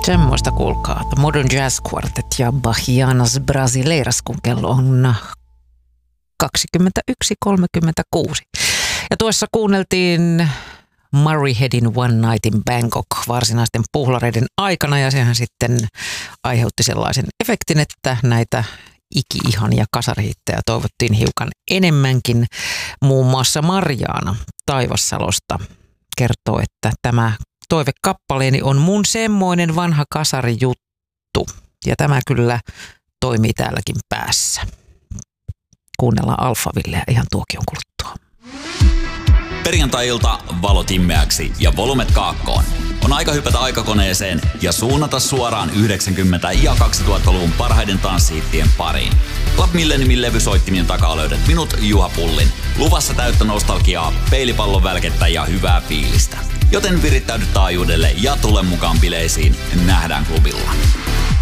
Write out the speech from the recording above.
Semmoista kuulkaa. Modern Jazz Quartet ja Bahianas Brasileiras, kun kello on 21.36. Ja tuossa kuunneltiin Murray Headin One Night in Bangkok varsinaisten puhlareiden aikana, ja sehän sitten aiheutti sellaisen efektin, että näitä iki-ihania kasarihittejä toivottiin hiukan enemmänkin. Muun muassa Marjaana Taivassalosta kertoo, että tämä toivekappaleeni on mun semmoinen vanha kasarijuttu. Ja tämä kyllä toimii täälläkin päässä. Kuunnellaan Alphavilleä ihan tuokion kuluttua. Perjantai-ilta valot himmeäksi ja volumet kaakkoon. On aika hypätä aikakoneeseen ja suunnata suoraan 90- ja 2000-luvun parhaiden tanssihittien pariin. Club Milleniumin levysoittimien takaa löydät minut, Juha Pullin. Luvassa täyttä nostalgiaa, peilipallon välkettä ja hyvää fiilistä. Joten virittäydy taajuudelle ja tule mukaan bileisiin. Nähdään klubilla.